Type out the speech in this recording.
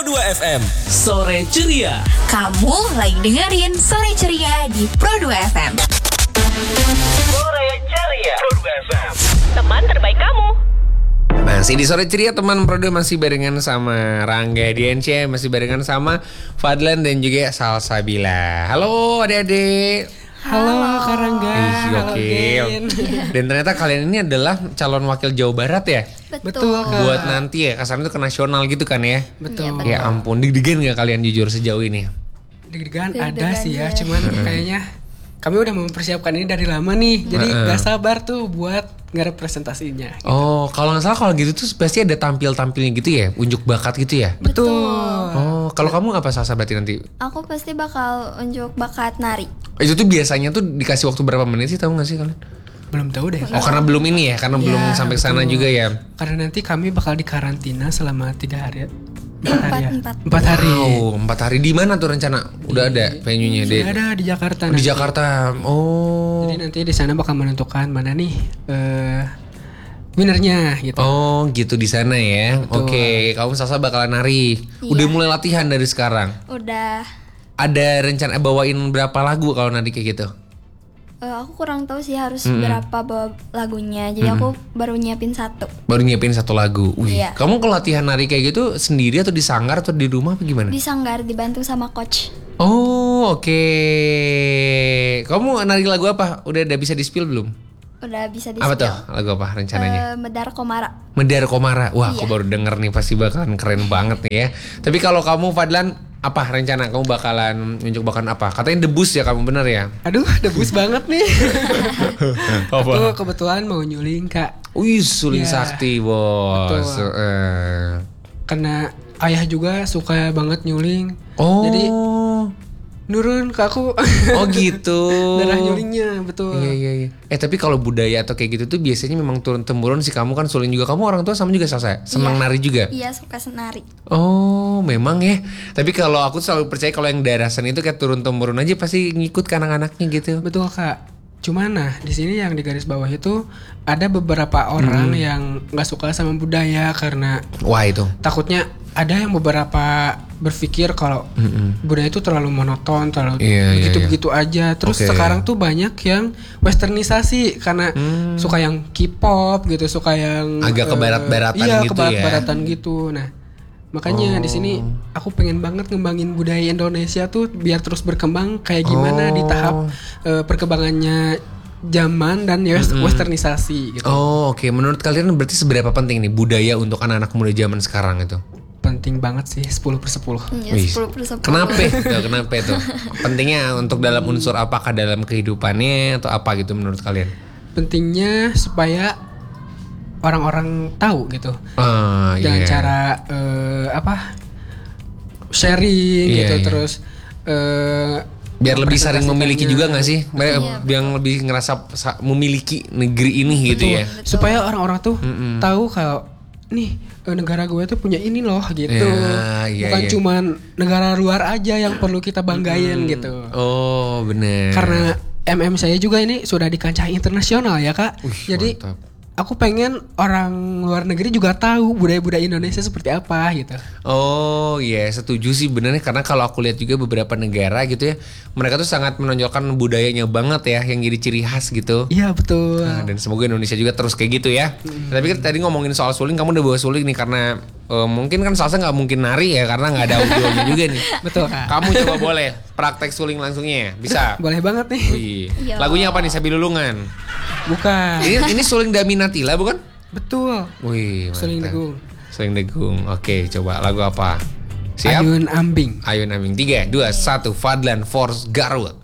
Pro 2 FM. Sore ceria. Kamu lagi dengerin Sore Ceria di Pro 2 FM. Sore ceria. Pro 2 FM. Teman terbaik kamu. Masih di Sore Ceria, teman Pro 2 masih barengan sama Rangga DNC, masih barengan sama Fadlan dan juga Salsabila. Halo adik-adik. Halo Kak Rangga. Oke. Dan ternyata kalian ini adalah calon wakil Jawa Barat ya? Betul Kak. Buat nanti ya, kasarnya itu ke nasional gitu kan ya? Betul. Ya ampun, deg-degan gak kalian jujur sejauh ini? Deg-degan ada sih ya, cuman kayaknya kami udah mempersiapkan ini dari lama nih. Jadi gak sabar tuh buat ngerepresentasinya. Gitu. Oh, kalau nggak salah kalau gitu tuh pasti ada tampil-tampilnya gitu ya? Unjuk bakat gitu ya? Betul. Oh, kalau kamu apa Salsa berarti nanti? Aku pasti bakal unjuk bakat nari. Itu tuh biasanya tuh dikasih waktu berapa menit sih, tahu nggak sih kalian? Belum tahu deh. Oh, karena belum ini ya, karena belum sampai sana juga ya. Karena nanti kami bakal dikarantina selama 3 hari. 4 hari. Wow, 4 hari di mana tuh rencana? Udah ada venue-nya deh. Sudah ada di Jakarta. Di Jakarta. Oh. Jadi nanti di sana bakal menentukan mana nih winnernya gitu. Oh, gitu di sana ya. Oke, kamu Salsa bakalan nari. Udah mulai latihan dari sekarang. Udah. Ada rencana bawain berapa lagu kalau nari kayak gitu? Aku kurang tahu sih harus berapa bawa lagunya. Jadi aku baru nyiapin satu. Baru nyiapin satu lagu. Wih, Iya. kamu kalau latihan nari kayak gitu sendiri atau di sanggar atau di rumah apa gimana? Di sanggar dibantu sama coach. Oh, oke. Kamu nari lagu apa? Udah bisa di-spill belum? Udah bisa di Apa tuh? Lagu apa rencananya? Medar Komara. Medar Komara. Wah, aku Iya. baru denger nih, pasti bakalan keren banget nih ya. Tapi kalau kamu Fadlan, apa rencana? Kamu bakalan unjuk bakat apa? Katanya debus ya kamu, bener ya? Aduh, debus banget nih. Apa? Aku kebetulan mau nyuling Kak. Wih, suling Ya, sakti bos. betul. Karena ayah juga suka banget nyuling. Oh. Jadi nurun ke aku. Oh gitu. Darah nyulingnya, betul. Iya. Tapi kalau budaya atau kayak gitu tuh biasanya memang turun temurun sih. Kamu kan suling juga, kamu orang tua sama juga Salsa? Senang nari juga? Iya, suka senari. Oh memang ya. Tapi kalau aku selalu percaya kalau yang daerah seni itu kayak turun temurun aja pasti ngikut ke anak-anaknya gitu. Betul Kak. Cuman nah di sini yang di garis bawah itu ada beberapa orang yang nggak suka sama budaya karena Wah itu. takutnya ada yang beberapa berpikir kalau budaya itu terlalu monoton, terlalu Iya, begitu-begitu aja. Terus Oke. sekarang tuh banyak yang westernisasi karena suka yang K-pop gitu, suka yang Agak ke barat-baratan iya, gitu ke barat-baratan gitu. Nah, makanya di sini aku pengen banget ngembangin budaya Indonesia tuh biar terus berkembang kayak gimana di tahap perkembangannya zaman dan westernisasi gitu. Oh oke. Menurut kalian berarti seberapa penting nih budaya untuk anak-anak muda zaman sekarang itu? Penting banget sih 10/10. Iya, Wih, 10/10. Kenapa tuh? Kenapa itu? Pentingnya untuk dalam unsur apakah dalam kehidupannya atau apa gitu menurut kalian? Pentingnya supaya orang-orang tahu gitu. Dengan Iya. cara sharing Iya, gitu iya. terus Biar lebih sering memiliki juga mempresentasikannya. gak sih? Yang lebih ngerasa memiliki negeri ini gitu ya. Supaya orang-orang tuh tahu kalau nih negara gue tuh punya ini loh gitu. Iya, Bukan iya. cuman negara luar aja yang perlu kita banggain gitu. Oh bener. Karena saya juga ini sudah di kancah internasional ya Kak. Jadi mantap. aku pengen orang luar negeri juga tahu budaya-budaya Indonesia seperti apa gitu. Oh iya, setuju sih benernya. Karena kalau aku lihat juga beberapa negara gitu ya, mereka tuh sangat menonjolkan budayanya banget ya, yang jadi ciri khas gitu. Iya betul. Nah, dan semoga Indonesia juga terus kayak gitu ya. Tapi kan tadi ngomongin soal suling, kamu udah bawa suling nih karena mungkin kan Salsa nggak mungkin nari ya karena nggak ada audionya juga nih. Betul Kak. Kamu coba boleh praktek suling langsungnya ya? Bisa. Boleh banget nih. Wih. Iya. Lagunya apa nih? Sabi Lulungan. Bukan. Ini suling Daminatila bukan? Betul. Wih, mantap. Suling Degung. Suling Degung. Oke, coba lagu apa? Siap? Ayun Ambing. Ayun Aming. 3, 2, 1. Fadlan Force Garut.